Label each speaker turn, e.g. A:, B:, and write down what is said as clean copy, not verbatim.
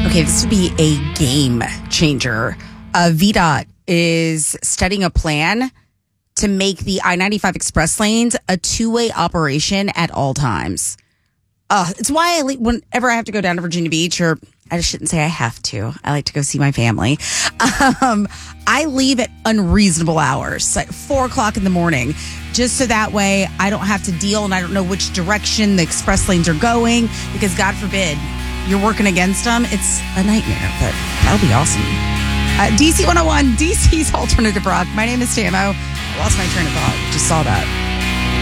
A: Okay, this would be a game changer. VDOT is studying a plan to make the I-95 express lanes a two-way operation at all times. It's why whenever I have to go down to Virginia Beach, or I just shouldn't say I have to. I like to go see my family. I leave at unreasonable hours, like 4 o'clock in the morning, just so that way I don't have to deal and I don't know which direction the express lanes are going, because God forbid you're working against them. It's a nightmare, but that'll be awesome. DC 101, DC's Alternative Rock. My name is Tamo. I lost my train of thought. Just saw that.